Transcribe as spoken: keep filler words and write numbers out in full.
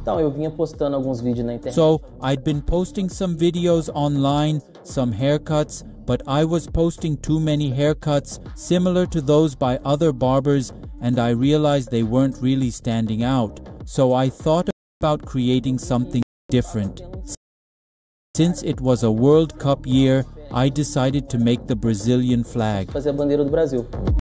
Então, eu vinha postando alguns vídeos na internet. So, I'd been posting some videos online, some haircuts, but I was posting too many haircuts similar to those by other barbers, and I realized they weren't really standing out. So I thought about creating something different. Since it was a World Cup year, I decided to make the Brazilian flag. Fazer a bandeira do Brasil.